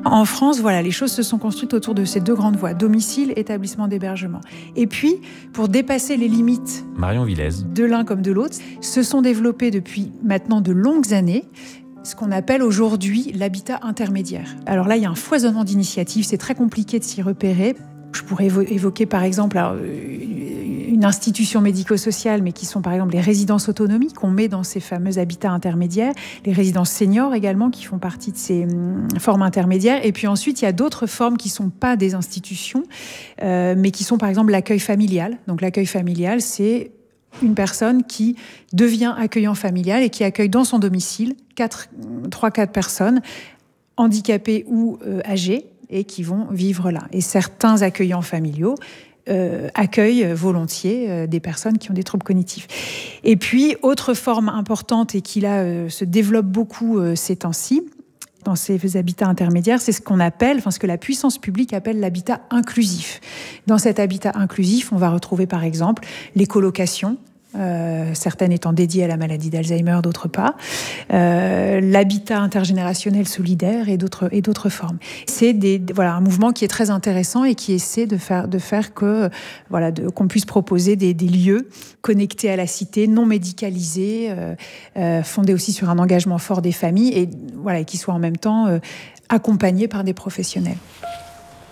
En France, voilà, les choses se sont construites autour de ces deux grandes voies, domicile, établissement d'hébergement. Et puis, pour dépasser les limites Marion Villez. de l'un comme de l'autre, se sont développés depuis maintenant de longues années ce qu'on appelle aujourd'hui l'habitat intermédiaire. Alors là, il y a un foisonnement d'initiatives, c'est très compliqué de s'y repérer. Je pourrais évoquer par exemple une institution médico-sociale, mais qui sont par exemple les résidences autonomie qu'on met dans ces fameux habitats intermédiaires, les résidences seniors également qui font partie de ces formes intermédiaires. Et puis ensuite, il y a d'autres formes qui ne sont pas des institutions, mais qui sont par exemple l'accueil familial. Donc l'accueil familial, c'est une personne qui devient accueillant familial et qui accueille dans son domicile 3-4 personnes handicapées ou âgées et qui vont vivre là. Et certains accueillants familiaux accueillent volontiers des personnes qui ont des troubles cognitifs. Et puis, autre forme importante et qui là se développe beaucoup ces temps-ci, dans ces habitats intermédiaires, c'est ce qu'on appelle, ce que la puissance publique appelle l'habitat inclusif. Dans cet habitat inclusif, on va retrouver par exemple les colocations, certaines étant dédiées à la maladie d'Alzheimer, d'autres pas, l'habitat intergénérationnel solidaire et d'autres formes. C'est un mouvement qui est très intéressant et qui essaie de faire que qu'on puisse proposer des lieux connectés à la cité, non médicalisés, fondés aussi sur un engagement fort des familles et qui soient en même temps accompagnés par des professionnels.